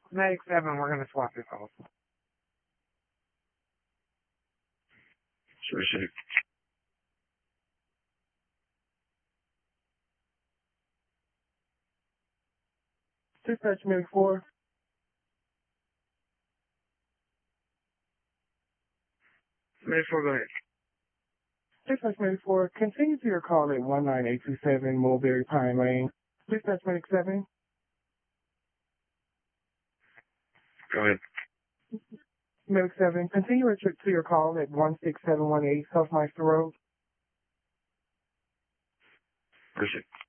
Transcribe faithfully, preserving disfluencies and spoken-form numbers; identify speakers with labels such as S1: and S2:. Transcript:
S1: Medic seven, we're going to swap your calls.
S2: Sure, sure.
S3: Dispatch Medic four.
S2: Medic four, go ahead.
S3: Dispatch Medic four, continue to your call at one nine eight two seven Mulberry Pine Lane. Dispatch Medic seven.
S2: Go ahead.
S3: Medic seven, continue to your call at one six seven one eight South Meister Road.
S2: Perfect.